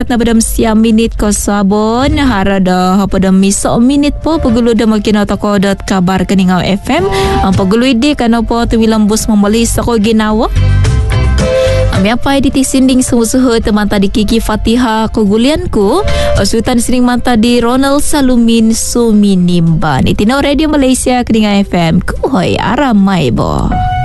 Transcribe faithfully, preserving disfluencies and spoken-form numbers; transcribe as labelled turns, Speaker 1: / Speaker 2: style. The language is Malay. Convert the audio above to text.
Speaker 1: na padam siam minit ko sabon harada pada misok minit po pagulu da makina toko dot kabar keningau F M ang pagulu idi kanopo tuwilang bus membeli sako ginawa Ami apa di sinding suhu-suhu teman tadi Kiki Fatiha Kugulianku Sultan sinding manta di Ronald Salumin Suminimban Itino Radio Malaysia Keningan F M Kuhoy aramai bo